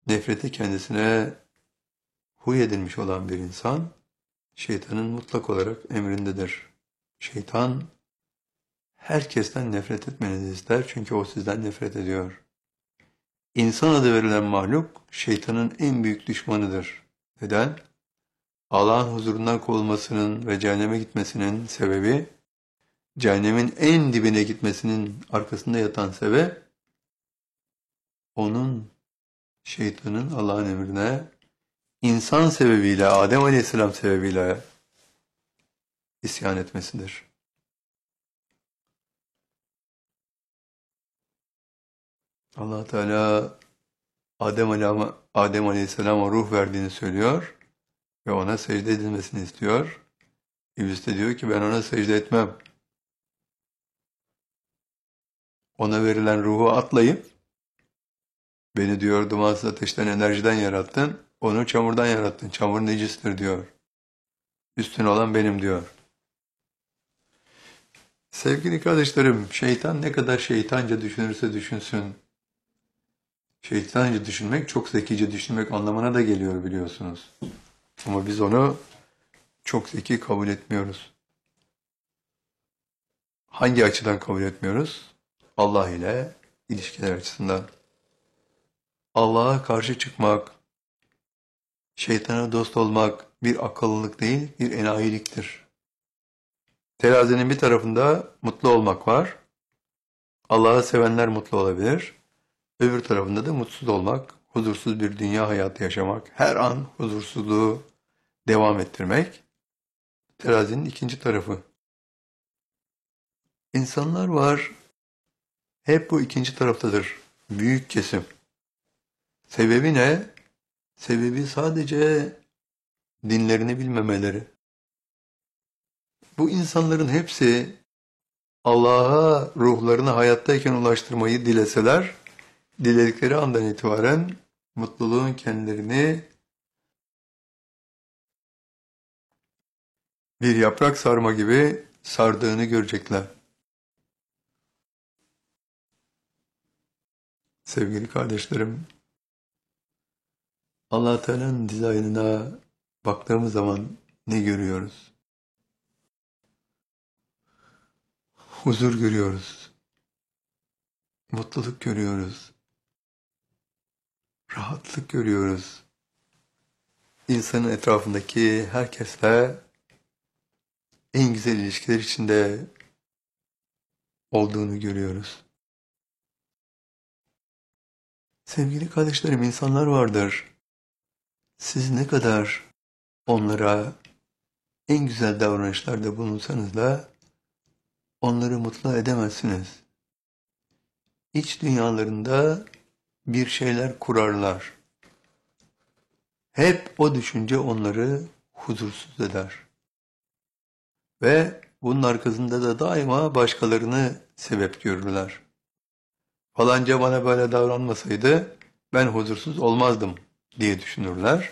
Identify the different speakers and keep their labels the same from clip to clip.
Speaker 1: Nefreti kendisine huy edilmiş olan bir insan, şeytanın mutlak olarak emrindedir. Şeytan, herkesten nefret etmenizi ister çünkü o sizden nefret ediyor. İnsan adı verilen mahluk, şeytanın en büyük düşmanıdır. Neden? Allah'ın huzurundan kovulmasının ve cehenneme gitmesinin sebebi, cehennemin en dibine gitmesinin arkasında yatan sebep, onun, şeytanın Allah'ın emrine, insan sebebiyle, Adem Aleyhisselam sebebiyle isyan etmesidir. Allah Teala Adem Aleyhisselam'a ruh verdiğini söylüyor ve ona secde edilmesini istiyor. İblis de diyor ki ben ona secde etmem. Ona verilen ruhu atlayıp beni diyor dumansız ateşten enerjiden yarattın, onu çamurdan yarattın. Çamur necistir diyor. Üstün olan benim diyor. Sevgili kardeşlerim, şeytan ne kadar şeytanca düşünürse düşünsün. Şeytanca düşünmek çok zekice düşünmek anlamına da geliyor biliyorsunuz. Ama biz onu çok zeki kabul etmiyoruz. Hangi açıdan kabul etmiyoruz? Allah ile ilişkiler açısından. Allah'a karşı çıkmak, şeytana dost olmak bir akıllılık değil, bir enayiliktir. Terazinin bir tarafında mutlu olmak var. Allah'ı sevenler mutlu olabilir. Öbür tarafında da mutsuz olmak, huzursuz bir dünya hayatı yaşamak, her an huzursuzluğu devam ettirmek. Terazinin ikinci tarafı. İnsanlar var, hep bu ikinci taraftadır. Büyük kesim. Sebebi ne? Sebebi sadece dinlerini bilmemeleri. Bu insanların hepsi Allah'a ruhlarını hayattayken ulaştırmayı dileseler, diledikleri andan itibaren mutluluğun kendilerini bir yaprak sarma gibi sardığını görecekler. Sevgili kardeşlerim, Allah Teala'nın dizaynına baktığımız zaman ne görüyoruz? Huzur görüyoruz, mutluluk görüyoruz, rahatlık görüyoruz. İnsanın etrafındaki herkesle en güzel ilişkiler içinde olduğunu görüyoruz. Sevgili kardeşlerim, insanlar vardır. Siz ne kadar onlara en güzel davranışlarda bulunsanız da onları mutlu edemezsiniz. İç dünyalarında bir şeyler kurarlar. Hep o düşünce onları huzursuz eder. Ve bunun arkasında da daima başkalarını sebep görürler. Falanca bana böyle davranmasaydı ben huzursuz olmazdım diye düşünürler.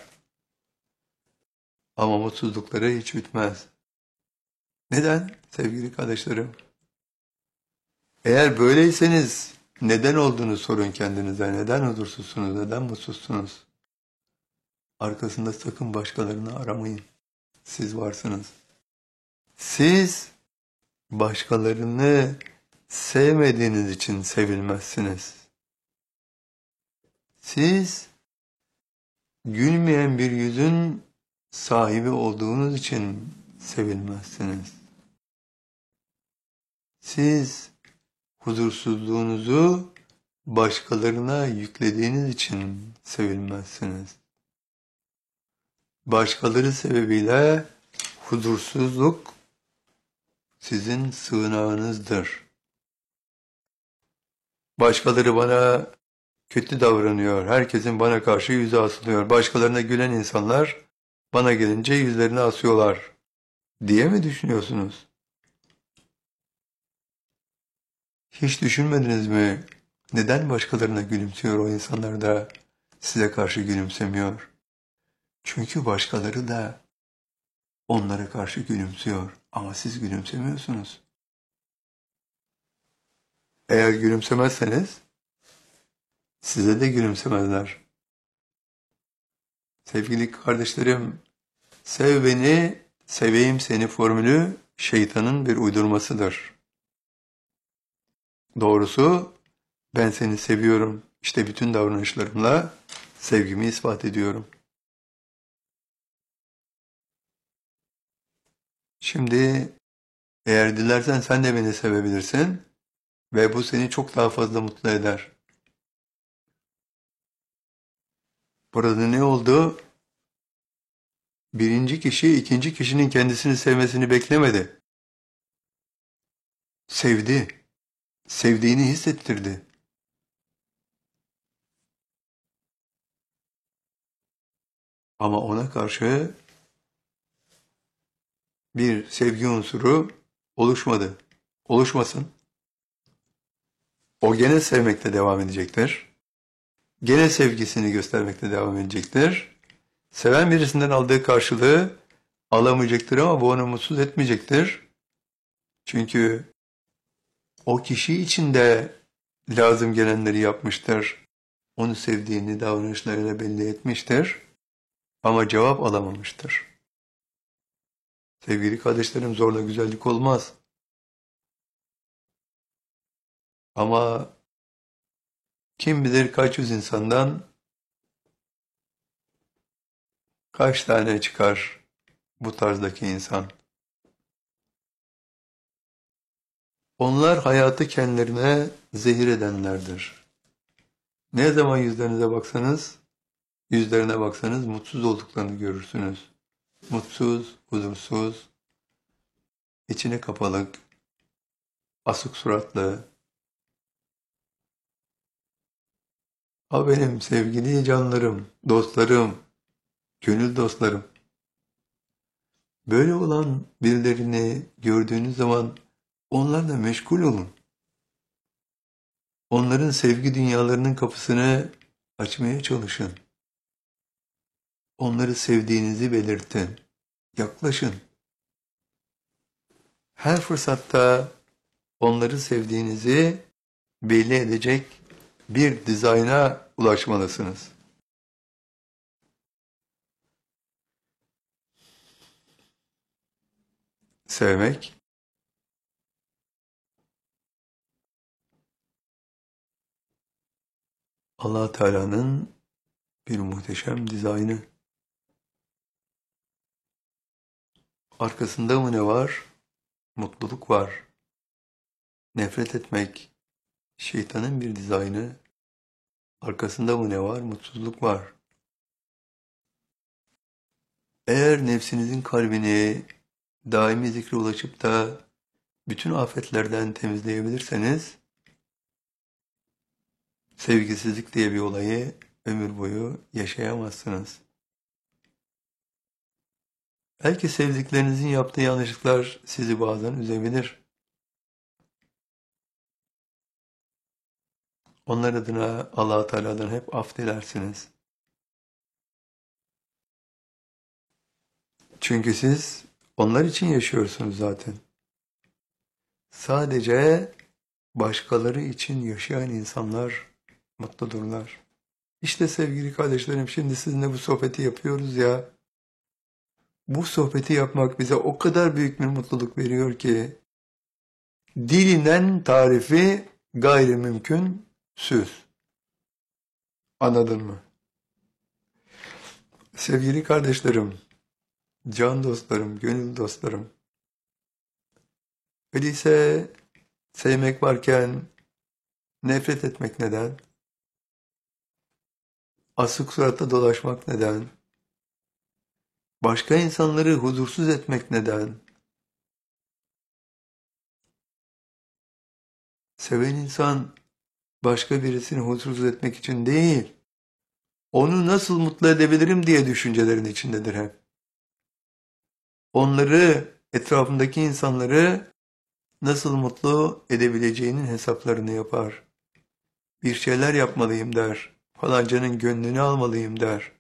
Speaker 1: Ama mutsuzlukları hiç bitmez. Neden sevgili kardeşlerim? Eğer böyleyseniz neden olduğunu sorun kendinize. Neden huzursuzsunuz, neden mutsuzsunuz? Arkasında sakın başkalarını aramayın. Siz varsınız. Siz başkalarını sevmediğiniz için sevilmezsiniz. Siz gülmeyen bir yüzün sahibi olduğunuz için sevilmezsiniz. Siz huzursuzluğunuzu başkalarına yüklediğiniz için sevilmezsiniz. Başkaları sebebiyle huzursuzluk sizin sığınağınızdır. Başkaları bana kötü davranıyor, herkesin bana karşı yüzü asılıyor. Başkalarına gülen insanlar bana gelince yüzlerini asıyorlar diye mi düşünüyorsunuz? Hiç düşünmediniz mi? Neden başkalarına gülümsüyor o insanlar da size karşı gülümsemiyor? Çünkü başkaları da onlara karşı gülümsüyor ama siz gülümsemiyorsunuz. Eğer gülümsemezseniz size de gülümsemezler. Sevgili kardeşlerim, sev beni, seveyim seni formülü şeytanın bir uydurmasıdır. Doğrusu ben seni seviyorum. İşte bütün davranışlarımla sevgimi ispat ediyorum. Şimdi eğer dilersen sen de beni sevebilirsin ve bu seni çok daha fazla mutlu eder. Burada ne oldu? Birinci kişi ikinci kişinin kendisini sevmesini beklemedi. Sevdi. Sevdiğini hissettirdi. Ama ona karşı bir sevgi unsuru oluşmadı. Oluşmasın. O gene sevmekte devam edecektir. Gene sevgisini göstermekte devam edecektir. Seven birisinden aldığı karşılığı alamayacaktır ama bu onu mutsuz etmeyecektir. Çünkü o kişi için de lazım gelenleri yapmıştır. Onu sevdiğini davranışlarıyla belli etmiştir. Ama cevap alamamıştır. Sevgili kardeşlerim, zorla güzellik olmaz. Ama kim bilir kaç yüz insandan kaç tane çıkar bu tarzdaki insan. Onlar hayatı kendilerine zehir edenlerdir. Ne zaman yüzlerine baksanız mutsuz olduklarını görürsünüz. Mutsuz, huzursuz, içine kapalık, asık suratlı. Ha benim sevgili canlarım, dostlarım, gönül dostlarım. Böyle olan birilerini gördüğünüz zaman onlarla meşgul olun. Onların sevgi dünyalarının kapısını açmaya çalışın. Onları sevdiğinizi belirtin. Yaklaşın. Her fırsatta onları sevdiğinizi belli edecek bir dizayna ulaşmalısınız. Sevmek, Allah Teala'nın bir muhteşem dizaynı. Arkasında mı ne var? Mutluluk var. Nefret etmek, şeytanın bir dizaynı. Arkasında mı ne var? Mutsuzluk var. Eğer nefsinizin kalbini daimi zikre ulaşıp da bütün afetlerden temizleyebilirseniz, sevgisizlik diye bir olayı ömür boyu yaşayamazsınız. Belki sevdiklerinizin yaptığı yanlışlıklar sizi bazen üzebilir. Onlar adına Allah-u Teala'dan hep af dilersiniz. Çünkü siz onlar için yaşıyorsunuz zaten. Sadece başkaları için yaşayan insanlar mutludurlar. İşte sevgili kardeşlerim, şimdi sizinle bu sohbeti yapıyoruz ya. Bu sohbeti yapmak bize o kadar büyük bir mutluluk veriyor ki dilinden tarifi gayrimümkün süz. Anladın mı? Sevgili kardeşlerim, can dostlarım, gönül dostlarım. Öyleyse sevmek varken nefret etmek neden? Asık suratla dolaşmak neden? Başka insanları huzursuz etmek neden? Seven insan başka birisini huzursuz etmek için değil, onu nasıl mutlu edebilirim diye düşüncelerin içindedir hep. Onları, etrafındaki insanları nasıl mutlu edebileceğinin hesaplarını yapar. Bir şeyler yapmalıyım der. Falancanın gönlünü almalıyım der.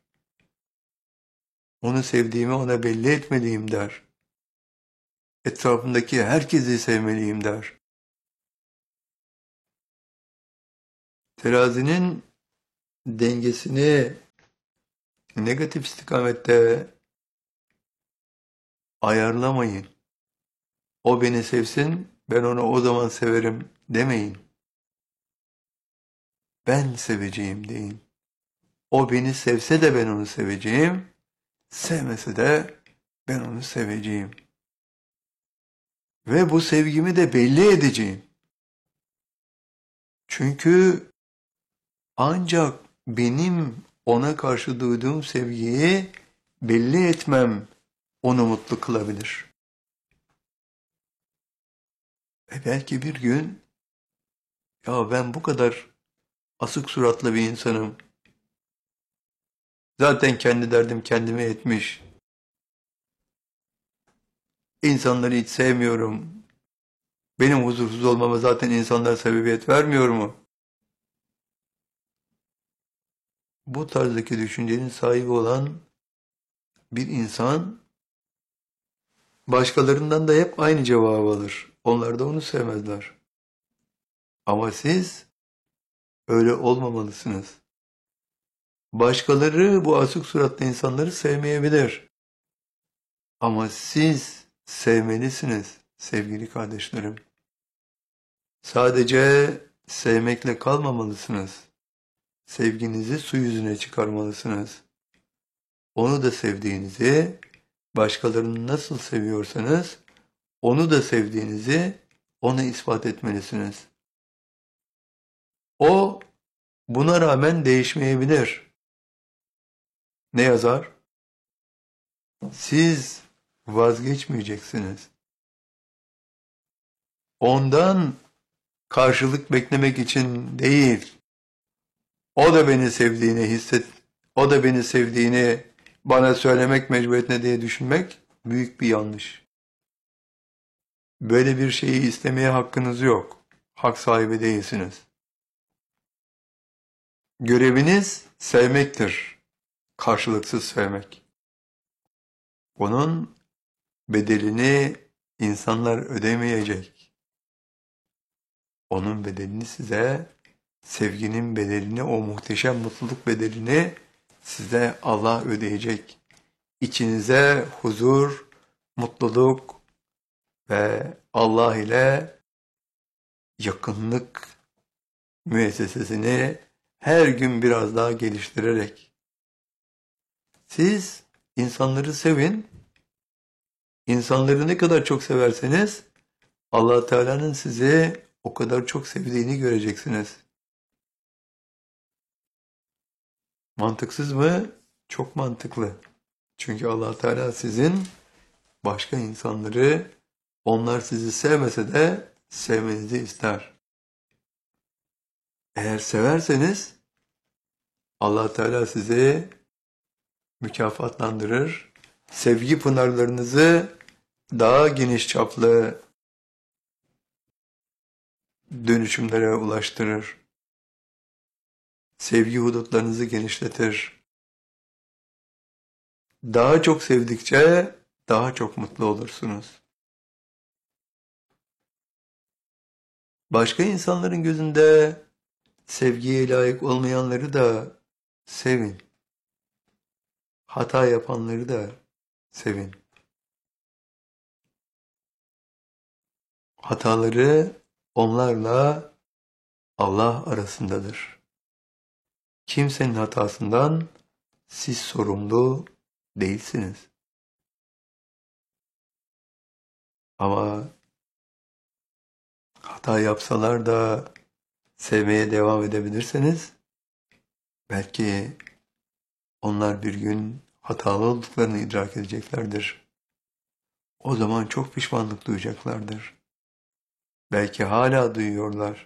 Speaker 1: Onu sevdiğimi ona belli etmeliyim der. Etrafındaki herkesi sevmeliyim der. Terazinin dengesini negatif istikamette ayarlamayın. O beni sevsin, ben onu o zaman severim demeyin. Ben seveceğim deyin. O beni sevse de ben onu seveceğim, sevmese de ben onu seveceğim. Ve bu sevgimi de belli edeceğim. Çünkü ancak benim ona karşı duyduğum sevgiyi belli etmem onu mutlu kılabilir. Ve belki bir gün, ya ben bu kadar asık suratlı bir insanım. Zaten kendi derdim kendime yetmiş. İnsanları hiç sevmiyorum. Benim huzursuz olmama zaten insanlar sebebiyet vermiyor mu? Bu tarzdaki düşüncenin sahibi olan bir insan başkalarından da hep aynı cevabı alır. Onlar da onu sevmezler. Ama siz öyle olmamalısınız. Başkaları bu asık suratlı insanları sevmeyebilir. Ama siz sevmelisiniz sevgili kardeşlerim. Sadece sevmekle kalmamalısınız. Sevginizi su yüzüne çıkarmalısınız. Onu da sevdiğinizi, başkalarını nasıl seviyorsanız, onu da sevdiğinizi ona ispat etmelisiniz. O buna rağmen değişmeyebilir. Ne yazar? Siz vazgeçmeyeceksiniz. Ondan karşılık beklemek için değil, o da beni sevdiğini o da beni sevdiğini bana söylemek mecburiyetine diye düşünmek büyük bir yanlış. Böyle bir şeyi istemeye hakkınız yok. Hak sahibi değilsiniz. Göreviniz sevmektir. Karşılıksız sevmek. Bunun bedelini insanlar ödemeyecek. Onun bedelini size, sevginin bedelini, o muhteşem mutluluk bedelini size Allah ödeyecek. İçinize huzur, mutluluk ve Allah ile yakınlık müessesesini her gün biraz daha geliştirerek siz insanları sevin. İnsanları ne kadar çok severseniz Allah Teala'nın sizi o kadar çok sevdiğini göreceksiniz. Mantıksız mı? Çok mantıklı. Çünkü Allah Teala sizin başka insanları onlar sizi sevmese de sevmenizi ister. Eğer severseniz Allah Teala sizi mükafatlandırır. Sevgi pınarlarınızı daha geniş çaplı dönüşümlere ulaştırır. Sevgi hudutlarınızı genişletir. Daha çok sevdikçe daha çok mutlu olursunuz. Başka insanların gözünde sevgiye layık olmayanları da sevin. Hata yapanları da sevin. Hataları onlarla Allah arasındadır. Kimsenin hatasından siz sorumlu değilsiniz. Ama hata yapsalar da sevmeye devam edebilirseniz belki onlar bir gün hatalı olduklarını idrak edeceklerdir. O zaman çok pişmanlık duyacaklardır. Belki hala duyuyorlar.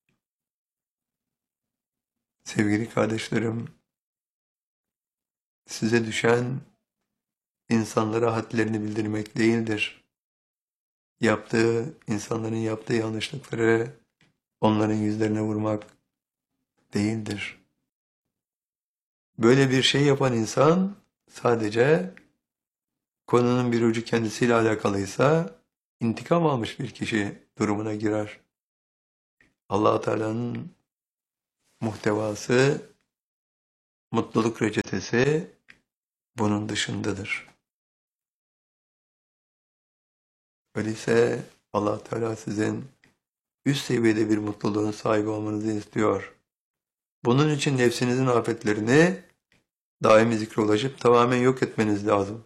Speaker 1: Sevgili kardeşlerim, size düşen insanlara hadlerini bildirmek değildir. İnsanların yaptığı yanlışlıkları onların yüzlerine vurmak değildir. Böyle bir şey yapan insan sadece konunun bir ucu kendisiyle alakalıysa intikam almış bir kişi durumuna girer. Allah Teala'nın muhtevası, mutluluk reçetesi bunun dışındadır. Öyleyse Allah Teala sizin üst seviyede bir mutluluğun sahibi olmanızı istiyor. Bunun için nefsinizin afetlerini daimi zikre ulaşıp tamamen yok etmeniz lazım.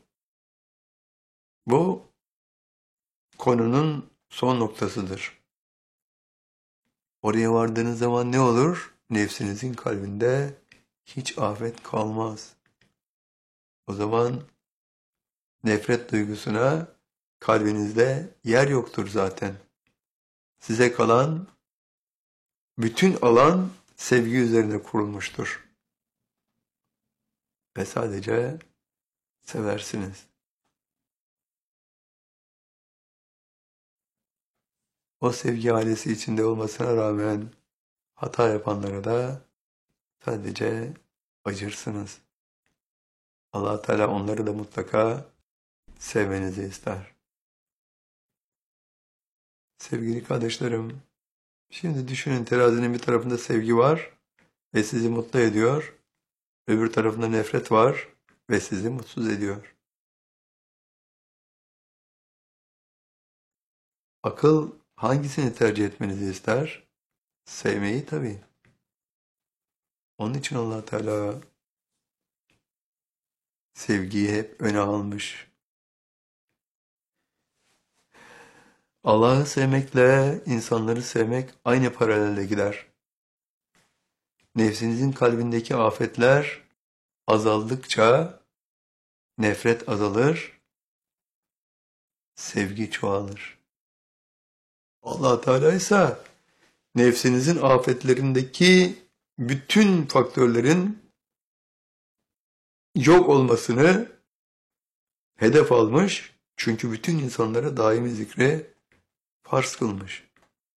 Speaker 1: Bu konunun son noktasıdır. Oraya vardığınız zaman ne olur? Nefsinizin kalbinde hiç afet kalmaz. O zaman nefret duygusuna kalbinizde yer yoktur zaten. Size kalan bütün alan sevgi üzerine kurulmuştur. Ve sadece seversiniz. O sevgi ailesi içinde olmasına rağmen hata yapanlara da sadece acırsınız. Allah Teala onları da mutlaka sevmenizi ister. Sevgili kardeşlerim, şimdi düşünün, terazinin bir tarafında sevgi var ve sizi mutlu ediyor. Öbür tarafında nefret var ve sizi mutsuz ediyor. Akıl hangisini tercih etmenizi ister? Sevmeyi tabii. Onun için Allah Teala sevgiyi hep öne almış. Allah'ı sevmekle insanları sevmek aynı paralelde gider. Nefsinizin kalbindeki afetler azaldıkça nefret azalır, sevgi çoğalır. Allah Teala ise nefsinizin afetlerindeki bütün faktörlerin yok olmasını hedef almış. Çünkü bütün insanlara daimi zikre farz kılmış.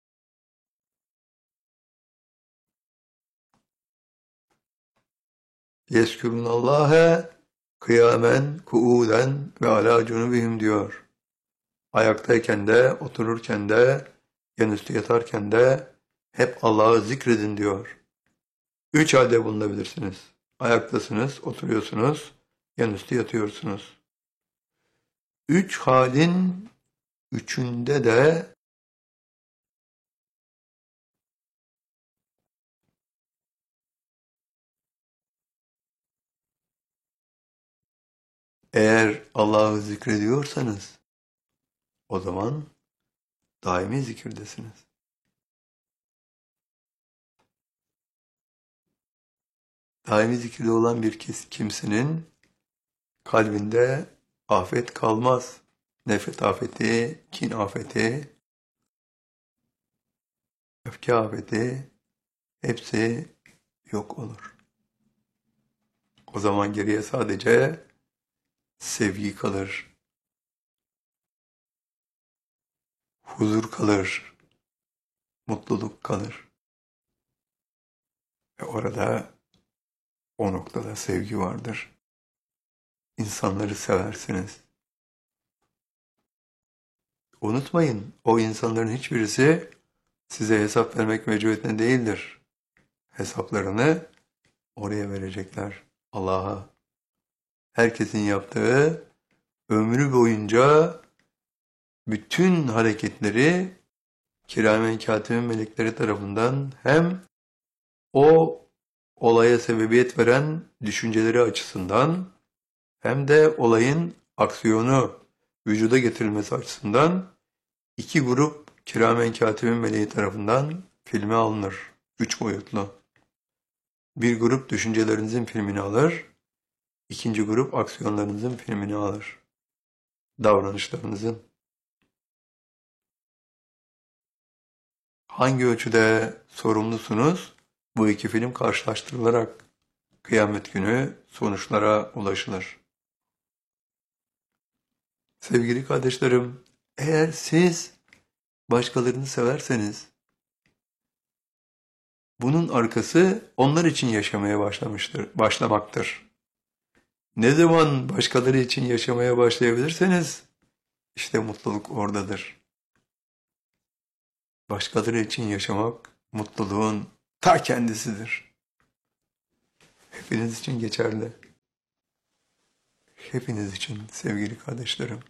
Speaker 1: Yeskûrûnallâhe kıyamen, kuûden ve alâ cunubihim diyor. Ayaktayken de, otururken de, yanüstü yatarken de hep Allah'ı zikredin diyor. 3 halde bulunabilirsiniz. Ayaktasınız, oturuyorsunuz, yanüstü yatıyorsunuz. 3 halin üçünde de eğer Allah'ı zikrediyorsanız o zaman daimi zikirdesiniz. Daimi zikirde olan bir kimsenin kalbinde afet kalmaz. Nefret afeti, kin afeti, öfke afeti hepsi yok olur. O zaman geriye sadece sevgi kalır, huzur kalır, mutluluk kalır. Ve orada o noktada sevgi vardır. İnsanları seversiniz. Unutmayın, o insanların hiçbirisi size hesap vermek mecburiyetinde değildir. Hesaplarını oraya verecekler, Allah'a. Herkesin yaptığı ömrü boyunca bütün hareketleri kiramen kâtibin melekleri tarafından hem o olaya sebebiyet veren düşünceleri açısından hem de olayın aksiyonu vücuda getirilmesi açısından 2 grup kiramen kâtibin meleği tarafından filme alınır. 3 boyutlu. Bir grup düşüncelerinizin filmini alır, ikinci grup aksiyonlarınızın filmini alır. Davranışlarınızın. Hangi ölçüde sorumlusunuz? Bu 2 film karşılaştırılarak kıyamet günü sonuçlara ulaşılır. Sevgili kardeşlerim, eğer siz başkalarını severseniz, bunun arkası onlar için yaşamaya başlamaktır. Ne zaman başkaları için yaşamaya başlayabilirseniz, işte mutluluk oradadır. Başkaları için yaşamak, mutluluğun ta kendisidir. Hepiniz için geçerli. hepiniz için sevgili kardeşlerim.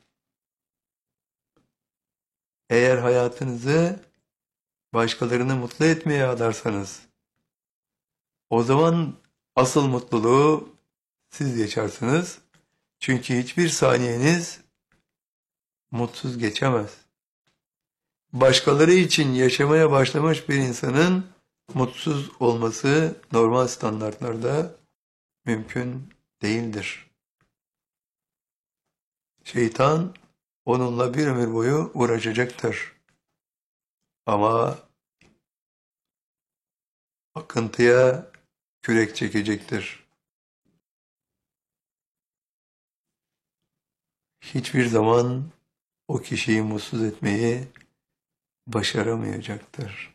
Speaker 1: Eğer hayatınızı başkalarını mutlu etmeye adarsanız, o zaman asıl mutluluğu siz yaşarsınız. Çünkü hiçbir saniyeniz mutsuz geçemez. Başkaları için yaşamaya başlamış bir insanın mutsuz olması normal standartlarda mümkün değildir. Şeytan onunla bir ömür boyu uğraşacaktır. Ama akıntıya kürek çekecektir. Hiçbir zaman o kişiyi mutsuz etmeyi başaramayacaktır.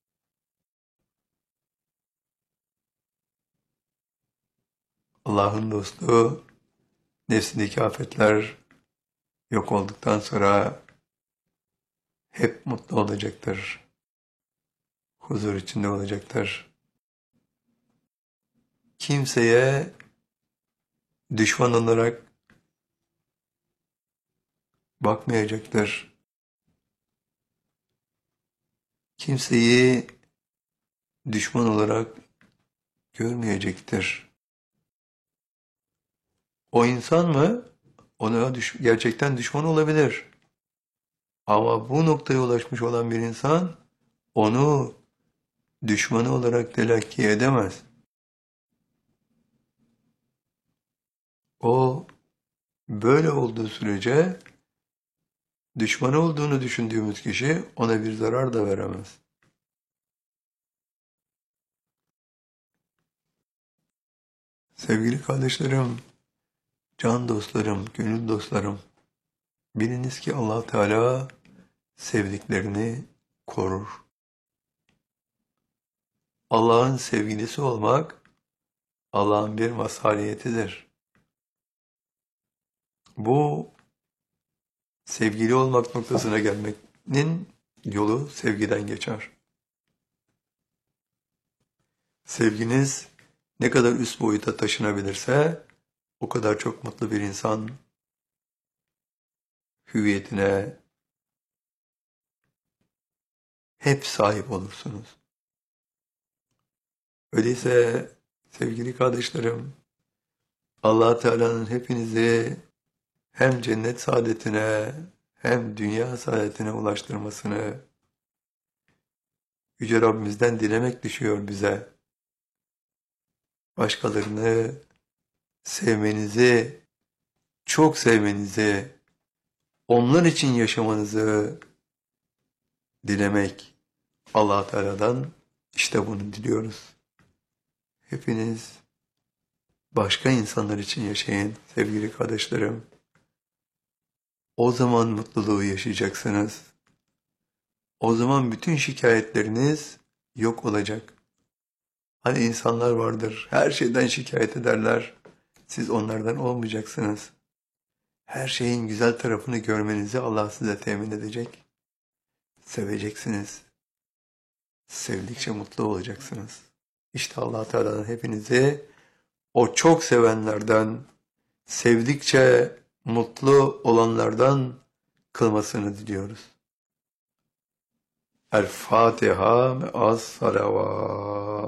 Speaker 1: Allah'ın dostu, nefsindeki afetler yok olduktan sonra hep mutlu olacaktır. Huzur içinde olacaktır. Kimseye düşman olarak bakmayacaktır. Kimseyi düşman olarak görmeyecektir. O insan mı? Ona gerçekten düşman olabilir. Ama bu noktaya ulaşmış olan bir insan onu düşmanı olarak telakki edemez. O böyle olduğu sürece düşman olduğunu düşündüğümüz kişi ona bir zarar da veremez. Sevgili kardeşlerim, can dostlarım, gönül dostlarım, biliniz ki Allah Teala sevdiklerini korur. Allah'ın sevgilisi olmak Allah'ın bir mazhariyetidir. Bu sevgili olmak noktasına gelmenin yolu sevgiden geçer. Sevginiz ne kadar üst boyuta taşınabilirse o kadar çok mutlu bir insan hüviyetine hep sahip olursunuz. Öyleyse sevgili kardeşlerim, Allah Teala'nın hepinizi hem cennet saadetine hem dünya saadetine ulaştırmasını Yüce Rabbimizden dilemek düşüyor bize. Başkalarını sevmenizi, çok sevmenizi, onlar için yaşamanızı dilemek Allah Teala'dan işte bunu diliyoruz. Hepiniz başka insanlar için yaşayın sevgili kardeşlerim. O zaman mutluluğu yaşayacaksınız. O zaman bütün şikayetleriniz yok olacak. Hani insanlar vardır, her şeyden şikayet ederler. Siz onlardan olmayacaksınız. Her şeyin güzel tarafını görmenizi Allah size temin edecek. Seveceksiniz. Sevdikçe mutlu olacaksınız. İşte Allah Teala'nın hepinizi o çok sevenlerden, sevdikçe mutlu olanlardan kılmasını diliyoruz. El Fatiha ve as salavat.